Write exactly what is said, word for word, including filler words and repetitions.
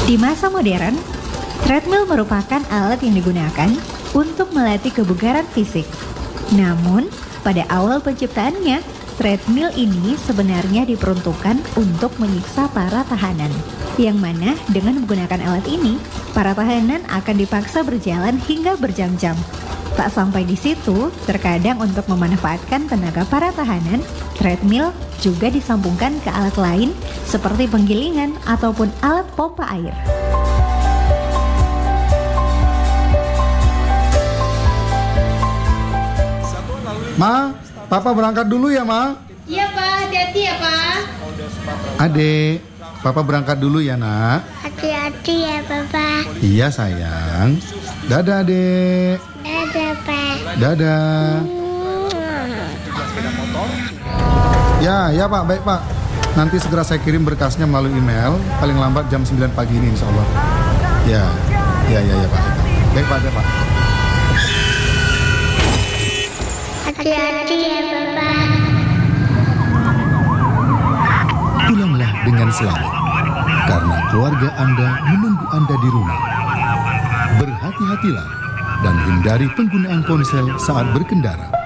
Di masa modern, treadmill merupakan alat yang digunakan untuk melatih kebugaran fisik. Namun, pada awal penciptaannya, treadmill ini sebenarnya diperuntukkan untuk menyiksa para tahanan. Yang mana dengan menggunakan alat ini, para tahanan akan dipaksa berjalan hingga berjam-jam. Tak sampai di situ, terkadang untuk memanfaatkan tenaga para tahanan, treadmill juga disambungkan ke alat lain seperti penggilingan ataupun alat pompa air. Ma, Papa berangkat dulu ya, Ma. Iya, Pak. Hati-hati ya, Pak. Adek, Papa berangkat dulu ya, Nak. Hati-hati ya, Papa. Iya, sayang. Dadah, Adek. Dadah, Pak. Dadah. Ya, ya Pak, baik Pak. Nanti segera saya kirim berkasnya melalui email, paling lambat jam sembilan pagi ini insya Allah. Ya, ya, ya, ya Pak. Baik Pak, baik Pak. Hati-hati ya, Papa. Pulanglah dengan selamat, karena keluarga Anda menunggu Anda di rumah. Berhati-hatilah dan hindari penggunaan ponsel saat berkendara.